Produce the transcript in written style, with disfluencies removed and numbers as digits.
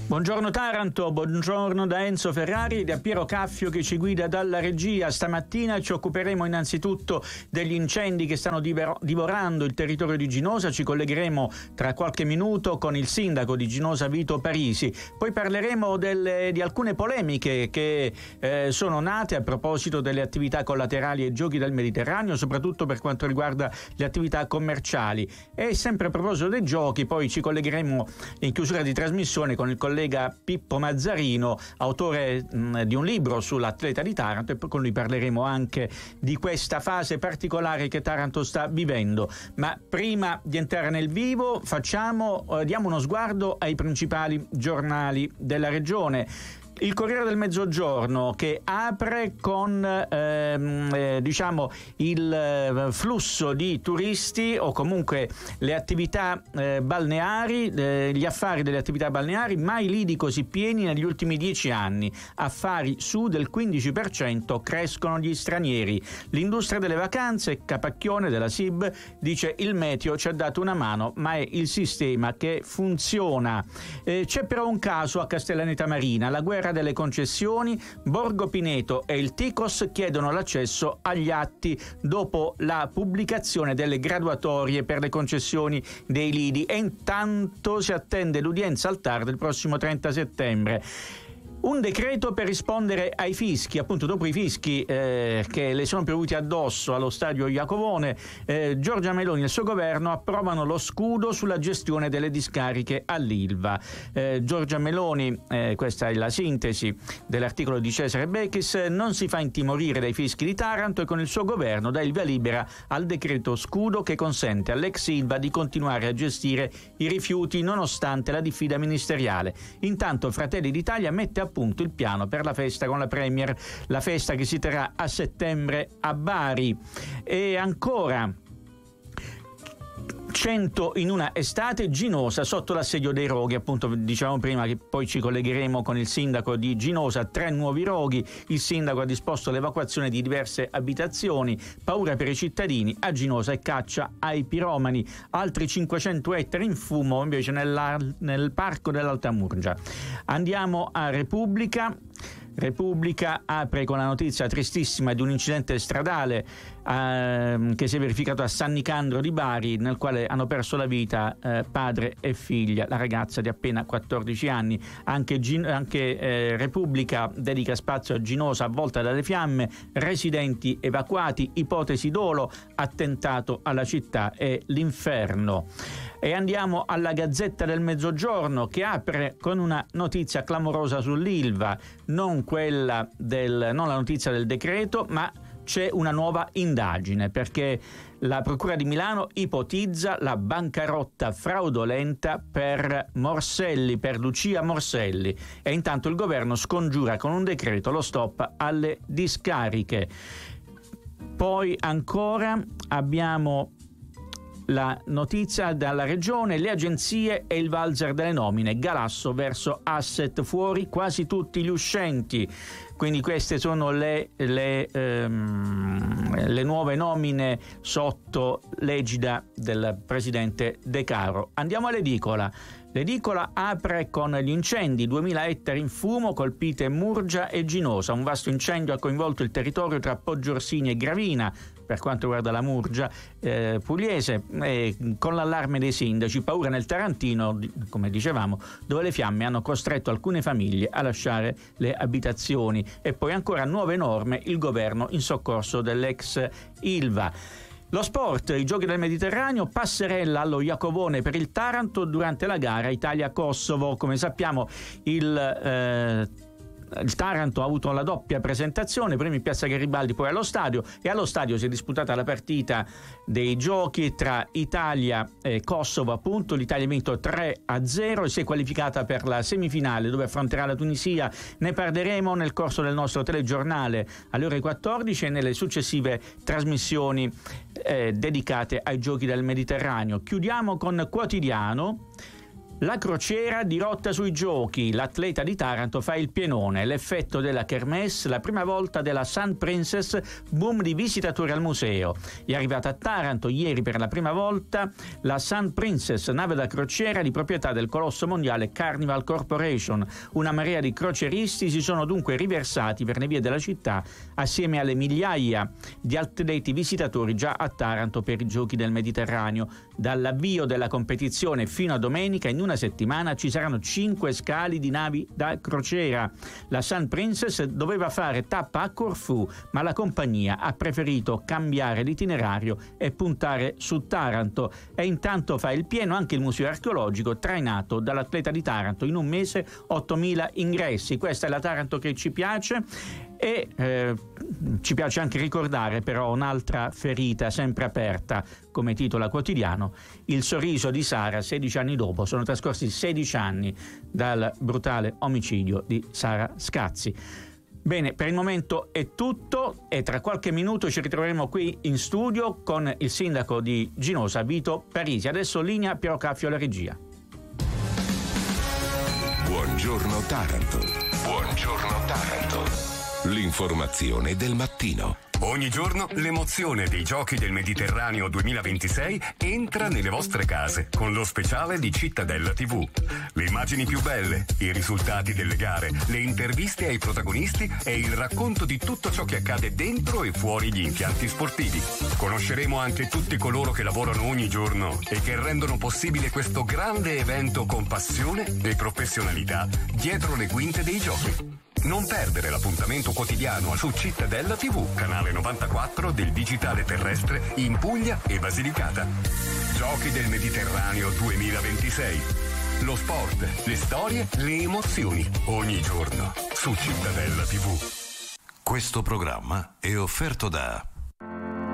Buongiorno Taranto, buongiorno da Enzo Ferrari e da Piero Caffio che ci guida dalla regia. Stamattina ci occuperemo innanzitutto degli incendi che stanno divorando il territorio di Ginosa. Ci collegheremo tra qualche minuto con il sindaco di Ginosa, Vito Parisi. Poi parleremo di alcune polemiche che sono nate a proposito delle attività collaterali ai Giochi del Mediterraneo, soprattutto per quanto riguarda le attività commerciali. E sempre a proposito dei giochi, poi ci collegheremo in chiusura di trasmissione con il collega Pippo Mazzarino, autore di un libro sull'atleta di Taranto, e con lui parleremo anche di questa fase particolare che Taranto sta vivendo. Ma prima di entrare nel vivo diamo uno sguardo ai principali giornali della regione. Il Corriere del Mezzogiorno che apre con il flusso di turisti o comunque le attività balneari, gli affari delle attività balneari, mai lidi così pieni negli ultimi 10 anni. Affari su del 15%, crescono gli stranieri. L'industria delle vacanze, Capacchione della SIB, dice il meteo ci ha dato una mano, ma è il sistema che funziona. C'è però un caso a Castellaneta Marina, la guerra delle concessioni. Borgo Pineto e il Ticos chiedono l'accesso agli atti dopo la pubblicazione delle graduatorie per le concessioni dei lidi, e intanto si attende l'udienza al TAR del prossimo 30 settembre. Un decreto per rispondere ai fischi, appunto dopo i fischi che le sono piovuti addosso allo stadio Iacovone. Giorgia Meloni e il suo governo approvano lo scudo sulla gestione delle discariche all'Ilva. Giorgia Meloni, questa è la sintesi dell'articolo di Cesare Bechis, non si fa intimorire dai fischi di Taranto e con il suo governo dà il via libera al decreto scudo che consente all'ex Ilva di continuare a gestire i rifiuti nonostante la diffida ministeriale. Intanto Fratelli d'Italia mette a punto il piano per la festa con la Premier, la festa che si terrà a settembre a Bari. E ancora 100 in una estate, Ginosa sotto l'assedio dei roghi. Appunto dicevamo prima che poi ci collegheremo con il sindaco di Ginosa. 3 nuovi roghi, il sindaco ha disposto l'evacuazione di diverse abitazioni, paura per i cittadini a Ginosa e caccia ai piromani. Altri 500 ettari in fumo invece nel parco dell'Alta Murgia. Andiamo a Repubblica apre con la notizia tristissima di un incidente stradale che si è verificato a San Nicandro di Bari, nel quale hanno perso la vita padre e figlia, la ragazza di appena 14 anni. Anche Repubblica dedica spazio a Ginosa avvolta dalle fiamme, residenti evacuati, ipotesi dolo, attentato alla città e l'inferno. E andiamo alla Gazzetta del Mezzogiorno che apre con una notizia clamorosa sull'Ilva, non la notizia del decreto, ma c'è una nuova indagine perché la Procura di Milano ipotizza la bancarotta fraudolenta per Lucia Morselli, e intanto il governo scongiura con un decreto lo stop alle discariche. Poi ancora abbiamo la notizia dalla regione, le agenzie e il valzer delle nomine, Galasso verso asset fuori quasi tutti gli uscenti. Quindi queste sono le nuove nomine sotto l'egida del presidente De Caro. Andiamo all'edicola. L'edicola apre con gli incendi, 2000 ettari in fumo, colpite Murgia e Ginosa. Un vasto incendio ha coinvolto il territorio tra Poggiorsini e Gravina, per quanto riguarda la Murgia pugliese, con l'allarme dei sindaci, paura nel Tarantino, come dicevamo, dove le fiamme hanno costretto alcune famiglie a lasciare le abitazioni. E poi ancora nuove norme, il governo in soccorso dell'ex Ilva. Lo sport, i Giochi del Mediterraneo, passerella allo Iacovone per il Taranto durante la gara Italia-Kosovo. Come sappiamo il Taranto ha avuto la doppia presentazione, prima in piazza Garibaldi, poi allo stadio, e allo stadio si è disputata la partita dei giochi tra Italia e Kosovo. Appunto l'Italia ha vinto 3-0 e si è qualificata per la semifinale dove affronterà la Tunisia. Ne parleremo nel corso del nostro telegiornale alle ore 14 e nelle successive trasmissioni dedicate ai Giochi del Mediterraneo. Chiudiamo con Quotidiano La crociera dirotta sui giochi, l'atleta di Taranto fa il pienone, l'effetto della kermesse, la prima volta della Sun Princess, boom di visitatori al museo. È arrivata a Taranto ieri per la prima volta la Sun Princess, nave da crociera di proprietà del colosso mondiale Carnival Corporation. Una marea di crocieristi si sono dunque riversati per le vie della città assieme alle migliaia di atleti visitatori già a Taranto per i Giochi del Mediterraneo. Dall'avvio della competizione fino a domenica, in una settimana, ci saranno 5 scali di navi da crociera. La Sun Princess doveva fare tappa a Corfù, ma la compagnia ha preferito cambiare l'itinerario e puntare su Taranto. E intanto fa il pieno anche il museo archeologico, trainato dall'atleta di Taranto. In un mese 8.000 ingressi. Questa è la Taranto che ci piace. E ci piace anche ricordare però un'altra ferita sempre aperta, come titola Quotidiano, il sorriso di Sara 16 anni dopo. Sono trascorsi 16 anni dal brutale omicidio di Sara Scazzi. Bene, per il momento è tutto e tra qualche minuto ci ritroveremo qui in studio con il sindaco di Ginosa, Vito Parisi. Adesso linea Piero Caffio alla regia. Buongiorno Taranto. Buongiorno Taranto. L'informazione del mattino. Ogni giorno l'emozione dei Giochi del Mediterraneo 2026 entra nelle vostre case con lo speciale di Cittadella TV. Le immagini più belle, i risultati delle gare, le interviste ai protagonisti e il racconto di tutto ciò che accade dentro e fuori gli impianti sportivi. Conosceremo anche tutti coloro che lavorano ogni giorno e che rendono possibile questo grande evento con passione e professionalità dietro le quinte dei Giochi. Non perdere l'appuntamento quotidiano su Cittadella TV, canale 94 del digitale terrestre in Puglia e Basilicata. Giochi del Mediterraneo 2026. Lo sport, le storie, le emozioni, ogni giorno su Cittadella TV. Questo programma è offerto da